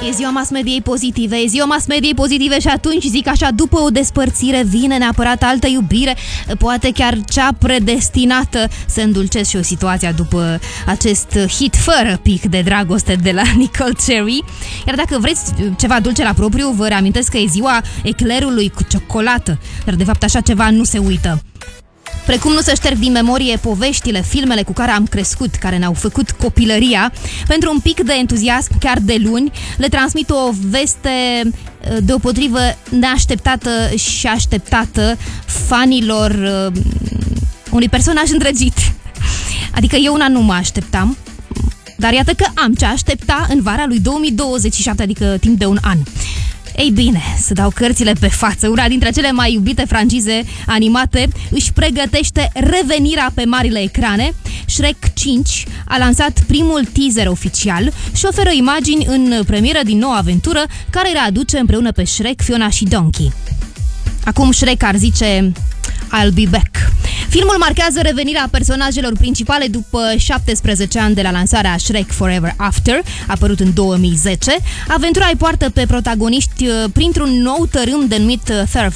E ziua mass mediei pozitive, e ziua mass mediei pozitive și atunci zic așa, după o despărțire vine neapărat altă iubire, poate chiar cea predestinată să îndulcesc și o situație după acest hit fără pic de dragoste de la Nicole Cherry. Iar dacă vreți ceva dulce la propriu, vă reamintesc că e ziua eclerului cu ciocolată, dar de fapt așa ceva nu se uită. Precum nu se șterg din memorie poveștile, filmele cu care am crescut, care ne-au făcut copilăria, pentru un pic de entuziasm, chiar de luni, le transmit o veste deopotrivă neașteptată și așteptată fanilor unui personaj îndrăgit. Adică eu una nu mă așteptam, dar iată că am ce aștepta în vara lui 2027, adică timp de un an. Ei bine, să dau cărțile pe față, una dintre cele mai iubite francize animate își pregătește revenirea pe marile ecrane. Shrek 5 a lansat primul teaser oficial și oferă imagini în premieră din noua aventură care îi readuce împreună pe Shrek, Fiona și Donkey. Acum Shrek ar zice I'll be back. Filmul marchează revenirea personajelor principale după 17 ani de la lansarea Shrek Forever After, apărut în 2010. Aventura îi poartă pe protagoniști printr-un nou tărâm denumit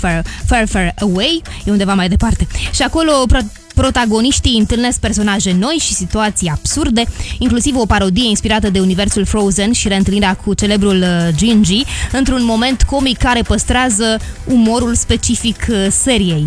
Far Away, e undeva mai departe. Și acolo protagoniștii întâlnesc personaje noi și situații absurde, inclusiv o parodie inspirată de universul Frozen și reîntâlnirea cu celebrul Gingy, într-un moment comic care păstrează umorul specific seriei.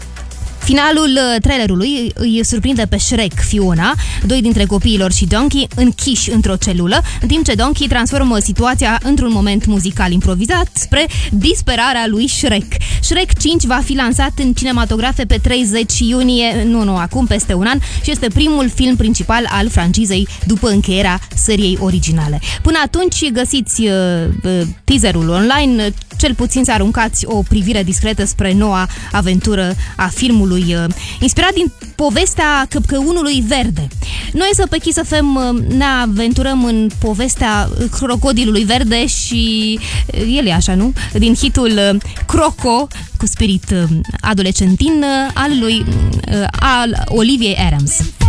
Finalul trailerului îi surprinde pe Shrek, Fiona, doi dintre copiilor și Donkey, închiși într-o celulă, în timp ce Donkey transformă situația într-un moment muzical improvizat spre disperarea lui Shrek. Shrek 5 va fi lansat în cinematografe pe 30 iunie, acum peste un an, și este primul film principal al francizei după încheierea seriei originale. Până atunci găsiți teaserul online, cel puțin să aruncați o privire discretă spre noua aventură a filmului, inspirat din povestea căpcăunului verde. Noi să pe Kiss FM ne aventurăm în povestea crocodilului verde și el e așa, nu? Din hitul Croco, cu spirit adolescentin, al Oliviei Adams.